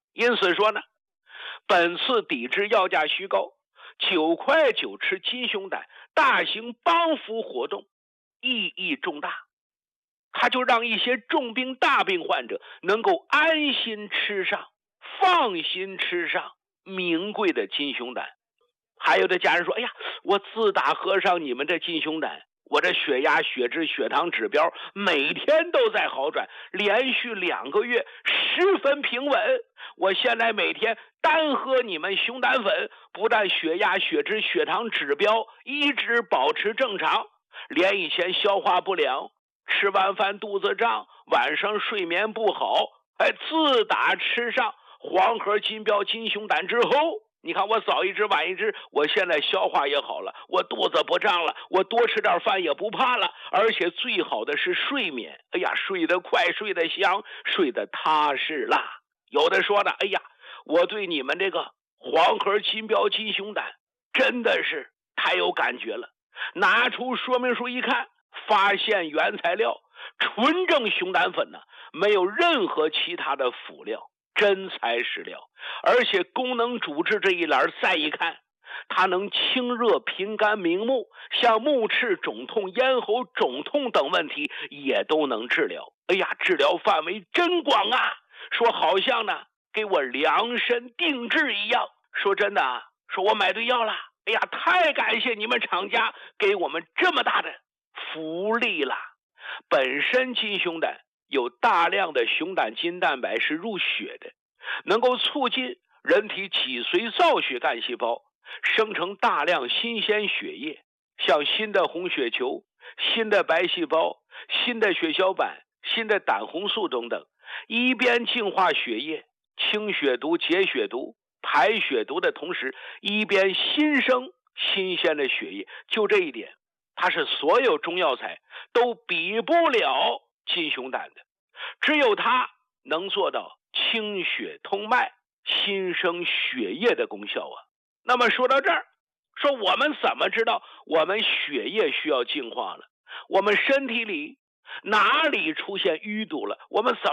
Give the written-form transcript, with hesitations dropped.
因此说呢，本次抵制药价虚高，9块9吃金熊胆大型帮扶活动意义重大，它就让一些重病大病患者能够安心吃上、放心吃上名贵的金熊胆。还有的家人说，哎呀，我自打喝上你们这金熊胆，我这血压、血脂、血糖指标每天都在好转，连续2个月10分平稳。我现在每天单喝你们熊胆粉，不但血压、血脂、血糖指标一直保持正常，连以前消化不良、吃完饭肚子胀、晚上睡眠不好，自打吃上黄河金标金熊胆之后，你看我早一支晚一支，我现在消化也好了，我肚子不胀了，我多吃点饭也不怕了，而且最好的是睡眠，哎呀，睡得快，睡得香，睡得踏实啦。有的说呢，哎呀，我对你们这个黄河金标金熊胆真的是太有感觉了，拿出说明书一看，发现原材料纯正熊胆粉呢，没有任何其他的辅料，真材实料，而且功能主治这一栏再一看，它能清热平肝明目，像目赤肿痛、咽喉肿痛等问题也都能治疗。哎呀，治疗范围真广啊！说好像呢给我量身定制一样。说真的啊，说我买对药了，哎呀，太感谢你们厂家给我们这么大的福利了。本身金熊胆有大量的熊胆金蛋白是入血的，能够促进人体脊髓造血干细胞生成大量新鲜血液，像新的红血球、新的白细胞、新的血小板、新的胆红素等等，一边净化血液、清血毒、解血毒、排血毒的同时，一边新生新鲜的血液。就这一点，它是所有中药材都比不了金熊胆的，只有它能做到清血通脉、新生血液的功效啊。那么说到这儿，说我们怎么知道我们血液需要净化了？我们身体里哪里出现淤堵了？我们怎么